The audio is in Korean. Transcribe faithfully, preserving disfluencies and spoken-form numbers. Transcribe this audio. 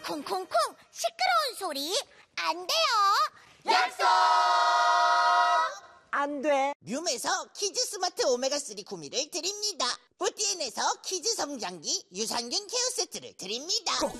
콩콩콩 시끄러운 소리 안 돼요. 약속! 안 돼. 뮨에서 키즈 스마트 오메가삼 구미를 드립니다. 푸티엔에서 키즈 성장기 유산균 케어 세트를 드립니다.